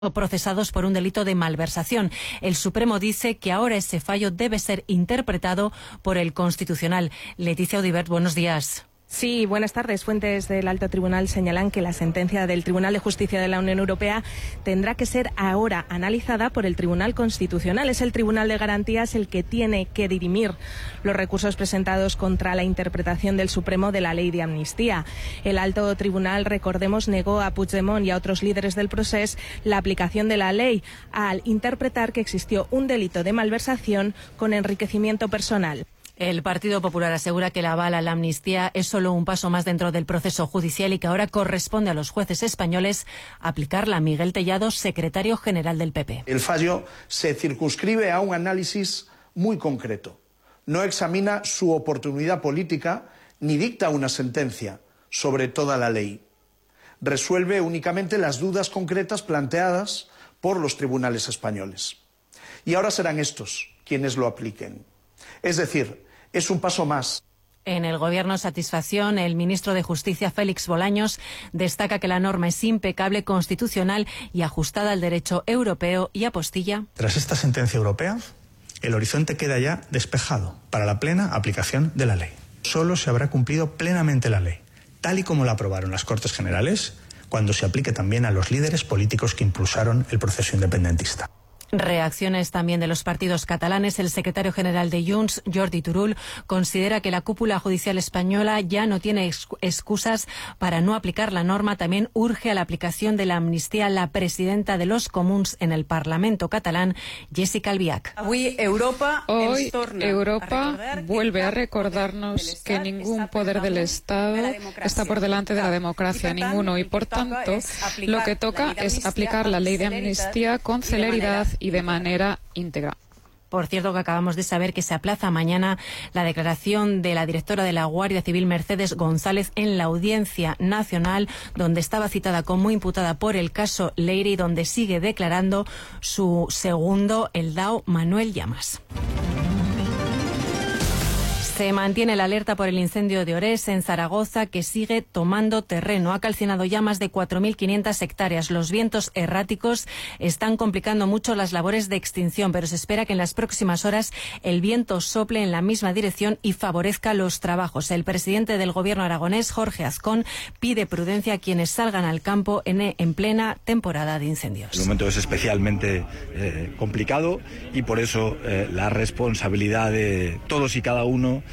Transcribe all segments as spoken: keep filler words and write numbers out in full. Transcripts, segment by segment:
procesados por un delito de malversación. El Supremo dice que ahora ese fallo debe ser interpretado por el Constitucional. Leticia Audibert, buenos días. Sí, buenas tardes. Fuentes del Alto Tribunal señalan que la sentencia del Tribunal de Justicia de la Unión Europea tendrá que ser ahora analizada por el Tribunal Constitucional. Es el Tribunal de Garantías el que tiene que dirimir los recursos presentados contra la interpretación del Supremo de la Ley de Amnistía. El Alto Tribunal, recordemos, negó a Puigdemont y a otros líderes del procés la aplicación de la ley al interpretar que existió un delito de malversación con enriquecimiento personal. El Partido Popular asegura que el aval a la amnistía es solo un paso más dentro del proceso judicial y que ahora corresponde a los jueces españoles aplicarla. Miguel Tellado, secretario general del P P. El fallo se circunscribe a un análisis muy concreto. No examina su oportunidad política ni dicta una sentencia sobre toda la ley. Resuelve únicamente las dudas concretas planteadas por los tribunales españoles. Y ahora serán estos quienes lo apliquen. Es decir, es un paso más. En el Gobierno, satisfacción. El ministro de Justicia, Félix Bolaños, destaca que la norma es impecable, constitucional y ajustada al derecho europeo y apostilla. Tras esta sentencia europea, el horizonte queda ya despejado para la plena aplicación de la ley. Solo se habrá cumplido plenamente la ley, tal y como la aprobaron las Cortes Generales, cuando se aplique también a los líderes políticos que impulsaron el proceso independentista. Reacciones también de los partidos catalanes. El secretario general de Junts, Jordi Turull, considera que la cúpula judicial española ya no tiene excusas para no aplicar la norma. También urge a la aplicación de la amnistía la presidenta de los Comuns en el Parlamento catalán, Jessica Albiach. Hoy Europa, Hoy Europa vuelve a recordarnos que ningún poder del Estado está por delante de la democracia, ninguno, y por tanto lo que toca es aplicar la ley de amnistía con celeridad y de manera íntegra. Por cierto, que acabamos de saber que se aplaza mañana la declaración de la directora de la Guardia Civil, Mercedes González, en la Audiencia Nacional, donde estaba citada como imputada por el caso Leire y donde sigue declarando su segundo, el dao Manuel Llamas. Se mantiene la alerta por el incendio de Orés, en Zaragoza, que sigue tomando terreno. Ha calcinado ya más de cuatro mil quinientas hectáreas. Los vientos erráticos están complicando mucho las labores de extinción, pero se espera que en las próximas horas el viento sople en la misma dirección y favorezca los trabajos. El presidente del Gobierno aragonés, Jorge Azcón, pide prudencia a quienes salgan al campo en, en plena temporada de incendios. El momento es especialmente eh, complicado y por eso eh, la responsabilidad de todos y cada uno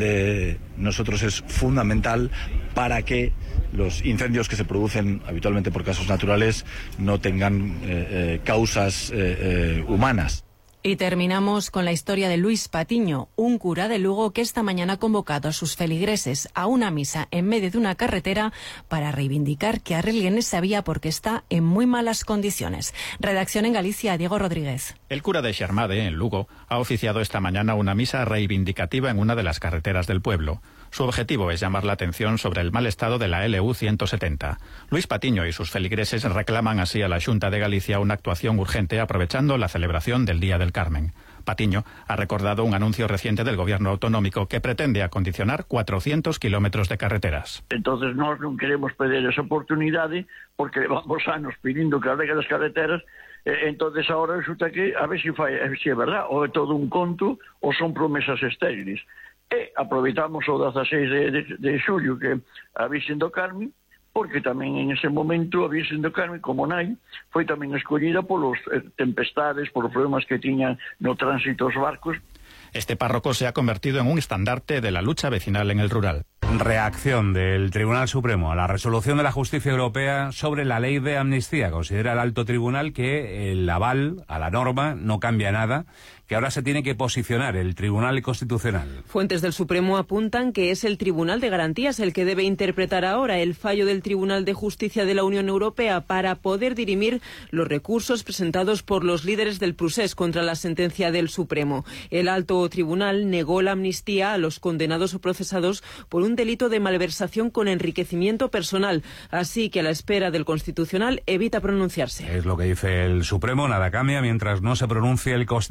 de nosotros es fundamental para que los incendios que se producen habitualmente por causas naturales no tengan eh, eh, causas eh, eh, humanas. Y terminamos con la historia de Luis Patiño, un cura de Lugo que esta mañana ha convocado a sus feligreses a una misa en medio de una carretera para reivindicar que Arrelienes sabía porque está en muy malas condiciones. Redacción en Galicia, Diego Rodríguez. El cura de Xermade, en Lugo, ha oficiado esta mañana una misa reivindicativa en una de las carreteras del pueblo. Su objetivo es llamar la atención sobre el mal estado de la L U ciento setenta. Luis Patiño y sus feligreses reclaman así a la Xunta de Galicia una actuación urgente aprovechando la celebración del Día del Carmen. Patiño ha recordado un anuncio reciente del gobierno autonómico que pretende acondicionar cuatrocientos kilómetros de carreteras. Entonces nós non queremos perder esa oportunidade porque levamos anos pedindo que arreguen as carreteras. Eh, entonces ahora resulta que a ver se fai, se é verdad, ou é todo un conto ou son promesas estériles. E aproveitamos o dezaseis de, de, de xullo que a Virxen do Carme, porque tamén en ese momento a Virxen do Carme, como nai, foi tamén escollida polos eh, tempestades, polos problemas que tiñan no tránsito os barcos. Este párroco se ha convertido en un estandarte de la lucha vecinal en el rural. Reacción del Tribunal Supremo a la resolución de la Justicia Europea sobre la ley de amnistía. Considera el Alto Tribunal que el aval a la norma no cambia nada, que ahora se tiene que posicionar el Tribunal Constitucional. Fuentes del Supremo apuntan que es el Tribunal de Garantías el que debe interpretar ahora el fallo del Tribunal de Justicia de la Unión Europea para poder dirimir los recursos presentados por los líderes del procés contra la sentencia del Supremo. El Alto Tribunal negó la amnistía a los condenados o procesados por un delito de malversación con enriquecimiento personal, así que a la espera del Constitucional evita pronunciarse. Es lo que dice el Supremo, nada cambia mientras no se pronuncie el Constitucional.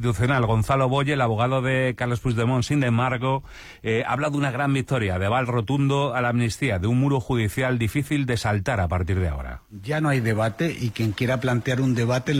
Constitucional, Gonzalo Boye, el abogado de Carles Puigdemont, sin embargo, eh, habla de una gran victoria, de aval rotundo a la amnistía, de un muro judicial difícil de saltar a partir de ahora. Ya no hay debate y quien quiera plantear un debate